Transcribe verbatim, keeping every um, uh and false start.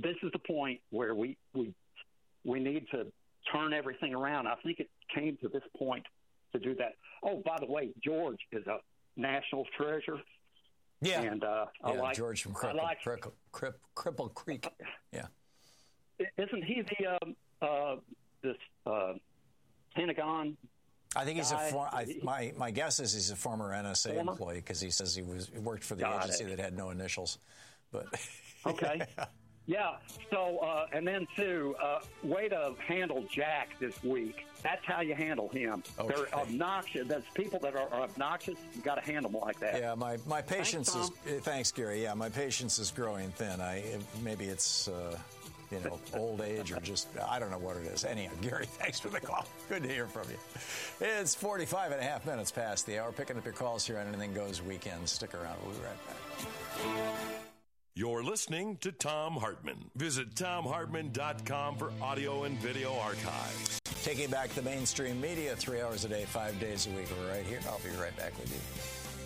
this is the point where we, we we need to turn everything around. I think it came to this point to do that. Oh, by the way, George is a national treasure. Yeah, and uh, yeah, I like George from Cripple, like, Cripple, Cripple, Cripple Creek. Yeah, isn't he the um, uh, this uh, Pentagon? I think he's guy? a. For, I, my my guess is he's a former N S A former? employee because he says he was he worked for the Got agency it. that had no initials. But okay, yeah. So uh, and then too, uh, way to handle Jack this week. That's how you handle him. Okay. They're obnoxious. There's people that are, are obnoxious. You got to handle them like that. Yeah, my, my patience thanks, is. Thanks, Gary. Yeah, my patience is growing thin. I maybe it's uh, you know old age or just I don't know what it is. Anyhow, Gary, thanks for the call. Good to hear from you. It's forty-five and a half minutes past the hour. Picking up your calls here on Anything Goes Weekend. Stick around. We'll be right back. You're listening to Thom Hartmann. Visit Thom Hartmann dot com for audio and video archives. Taking back the mainstream media three hours a day, five days a week. We're right here. I'll be right back with you.